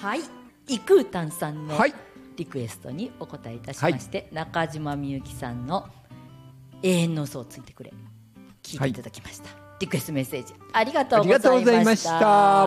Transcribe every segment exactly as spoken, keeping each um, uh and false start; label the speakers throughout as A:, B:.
A: はい、イクータンさんの
B: はい
A: リクエストにお答えいたしまして、はい、中島みゆきさんの永遠の嘘をついてくれ聞いていただきました、はい、リクエストメッセージありがとうございました。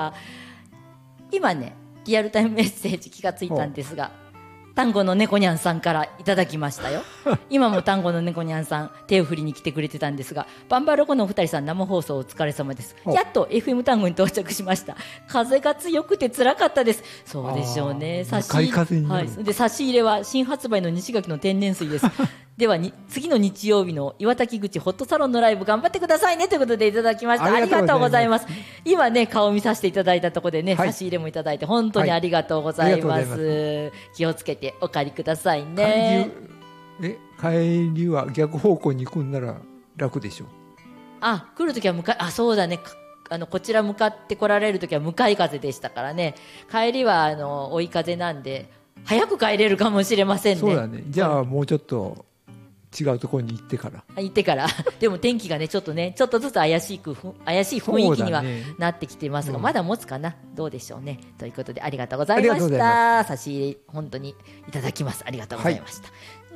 A: 今ねリアルタイムメッセージ気がついたんですが、単語の猫にゃんさんからいただきましたよ今も単語の猫にゃんさん手を振りに来てくれてたんですが、バンバロコのお二人さん生放送お疲れ様です。やっと エフエム 単語に到着しました。風が強くて辛かったです。そうでしょうね。差し入れ、はい、で差し入れは新発売の西垣の天然水ですではに次の日曜日の岩滝口ホットサロンのライブ頑張ってくださいねということでいただきました。ありがとうございます。今ね顔見させていただいたところでね、はい、差し入れもいただいて本当にありがとうございます、はい、気をつけてお借りくださいね。
B: え帰りは逆方向に行くんなら楽でしょう。
A: あ、来るときは向かいあそうだね、あのこちら向かって来られるときは向かい風でしたからね。帰りはあの追い風なんで早く帰れるかもしれませんね。
B: そうだね。じゃあもうちょっと違うところに行ってから
A: 行ってからでも天気がねちょっとねちょっとずつ怪しく怪しい雰囲気にはなってきてますが、ね、うん、まだ持つかな、どうでしょうね。ということでありがとうございました。差し入れ本当にいただきます。ありがとうございました、はい、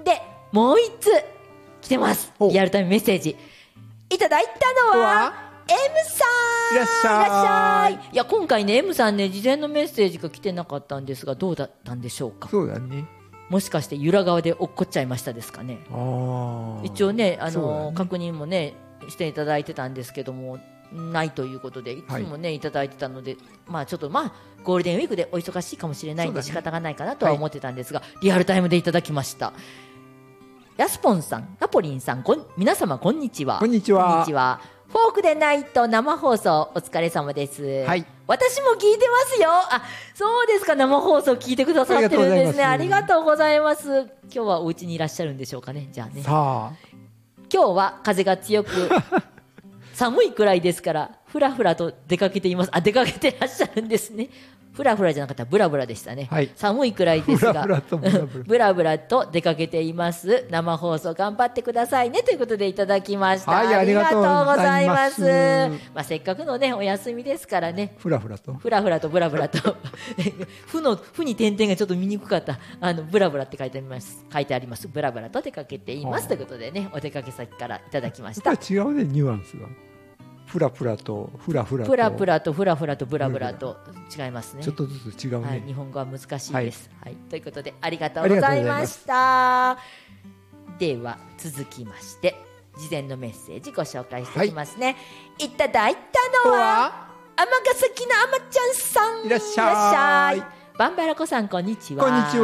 A: でもう一つ来てます。リアルタイムメッセージいただいたのは エム さん。
B: いらっしゃい。いらっしゃい。
A: いや今回ね エム さんね事前のメッセージが来てなかったんですがどうだったんでしょうか。
B: そうだね、
A: もしかして由良川で落っこっちゃいましたですかね。あ一応ねあの、ね、確認もねしていただいてたんですけどもないということでいつもね、はい、いただいてたので、まあちょっとまあゴールデンウィークでお忙しいかもしれないんで仕方がないかなとは思ってたんですが、はい、リアルタイムでいただきました。ヤスポンさん、ナポリンさん、こん皆様こんにちは。
B: こんにちは。
A: こんにちは。フォークでないと生放送お疲れ様です。
B: はい。
A: 私も聞いてますよ。あ、そうですか。生放送聞いてくださってるんですね。ありがとうございます。今日はお家にいらっしゃるんでしょうかね。じゃあね。
B: さあ。
A: 今日は風が強く寒いくらいですからふらふらと出かけています。あ、出かけてらっしゃるんですね。ふらふらじゃなかったブラブラでしたね、はい、寒いくらいですがブラブラとブラブラブラブラと出かけています。生放送頑張ってくださいねということでいただきました、はい、ありがとうございます。まあ、せっかくのねお休みですからね、
B: ふらふらと
A: ふらふらとブラブラとふのふに点々がちょっと見にくかったあのブラブラって書いてあります書いてありますブラブラと出かけていますということでねお出かけ先からいただきました。
B: やっぱり違うねニュアンスが。プラプラとフラフラと
A: プラプラとフラフラとブラブラと違いますね。
B: ちょっとずつ違うね、
A: はい、日本語は難しいです、はいはい、ということでありがとうございました。では続きまして事前のメッセージご紹介していきますね、はい、いただいたのは尼崎のあまちゃんさん。
B: いらっしゃい。
A: バンバラコさんこんにちは。
B: こんにちは。